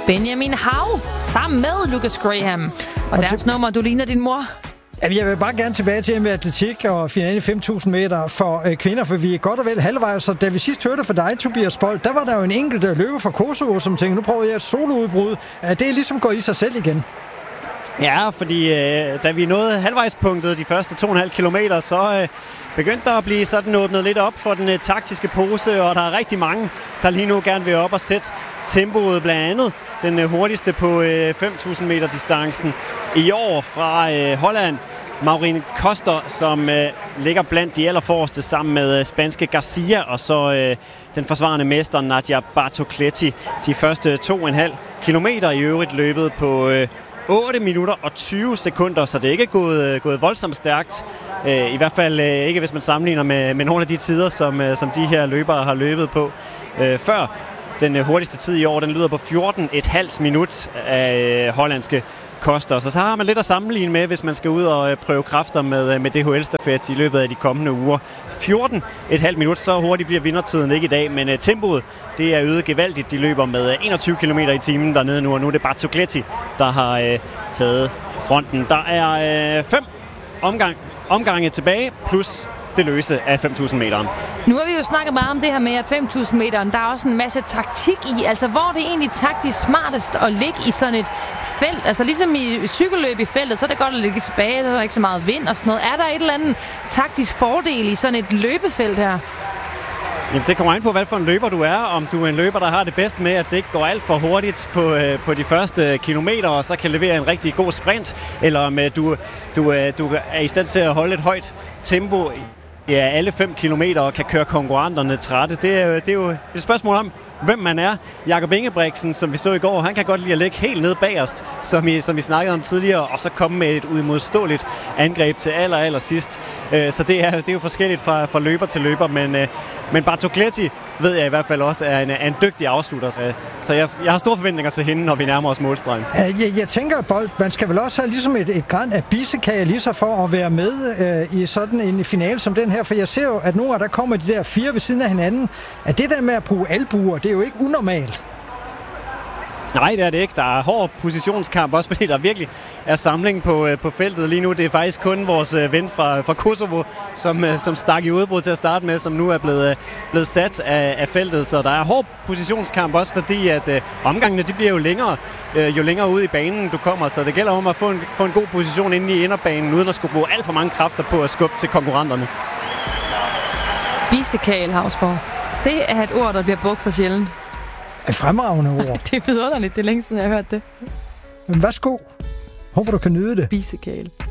Benjamin Hav sammen med Lucas Graham. Og deres nummer, Du ligner din mor. Jeg vil bare gerne tilbage til med atletik og finale 5.000 meter for kvinder, for vi er godt og vel halvvejs. Så da vi sidst hørte fra dig, Tobias Bold, der var der jo en enkelt løber fra Kosovo, som tænkte, nu prøver jeg et soloudbrud. Det er ligesom går i sig selv igen. Ja, fordi da vi nåede halvvejspunktet de første 2,5 kilometer, så begyndte der at blive sådan åbnet lidt op for den taktiske pose, og der er rigtig mange, der lige nu gerne vil op og sætte tempoet, blandt andet den hurtigste på 5.000 meter distancen i år fra Holland. Maureen Koster, som ligger blandt de allerforreste sammen med spanske Garcia og så den forsvarende mester Nadia Bartocletti. De første 2,5 kilometer i øvrigt løbet på 8 minutter og 20 sekunder, så det er ikke gået voldsomt stærkt. I hvert fald ikke, hvis man sammenligner med nogle af de tider, som de her løbere har løbet på før. Den hurtigste tid i år, den lyder på 14,5 minut af hollandske Koster. Så har man lidt at sammenligne med, hvis man skal ud og prøve kræfter med DHL-stafet i løbet af de kommende uger. 14,5 minut, så hurtigt bliver vindertiden ikke i dag, men tempoet det er øget gevaldigt. De løber med 21 km i timen dernede nu, og nu er det Bartocletti, der har taget fronten. Der er 5 omgange tilbage, plus det løse af 5.000 meteren. Nu har vi jo snakket meget om det her med, at 5.000 meteren, der er også en masse taktik i. Altså, hvor er det egentlig taktisk smartest at ligge i sådan et felt? Altså, ligesom i cykelløb i feltet, så er det godt at ligge tilbage, der er ikke så meget vind og sådan noget. Er der et eller andet taktisk fordel i sådan et løbefelt her? Jamen, det kommer an på, hvad for en løber du er. Om du er en løber, der har det bedst med, at det ikke går alt for hurtigt på de første kilometer, og så kan levere en rigtig god sprint, eller om du er i stand til at holde et højt tempo alle 5 kilometer og kan køre konkurrenterne trætte. Det er jo et spørgsmål om, hvem man er. Jakob Ingebrigtsen, som vi så i går, han kan godt lide at ligge helt ned bagerst, som vi snakkede om tidligere, og så komme med et udmodståeligt angreb til allersidst. Så det er jo forskelligt fra løber til løber, men Bartocletti ved jeg i hvert fald også er en dygtig afslutter. Så jeg har store forventninger til hende, når vi nærmer os målstregen. Jeg tænker, Bold, man skal vel også have ligesom et gran af bissekage lige så for at være med i sådan en finale som den her, for jeg ser jo, at nogle af der kommer de der 4 ved siden af hinanden. At det der med at bruge albuer, det er jo ikke unormalt. Nej, det er det ikke. Der er hård positionskamp, også fordi der virkelig er samling på feltet lige nu. Det er faktisk kun vores ven fra Kosovo, som stak i udbrud til at starte med, som nu er blevet sat af feltet. Så der er hård positionskamp også, fordi at omgangene de bliver jo længere ude i banen du kommer. Så det gælder om at få en god position inde i inderbanen, uden at skulle bruge alt for mange kræfter på at skubbe til konkurrenterne. Bissekage, Havsborg. Det er et ord, der bliver brugt for sjældent. Et fremragende ord. Det er vidunderligt. Det er længe siden, jeg har hørt det. Men værsgo. Håber, du kan nyde det. Bissekage.